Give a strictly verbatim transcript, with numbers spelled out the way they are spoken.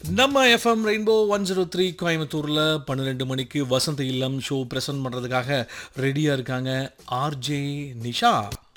நம்ம FM rainbow one zero three கோயம்புத்தூரில் பன்னிரெண்டு மணிக்கு வசந்த இல்லம் ஷோ ப்ரெசென்ட் பண்ணுறதுக்காக ரெடியாக இருக்காங்க ஆர்ஜே நிஷா.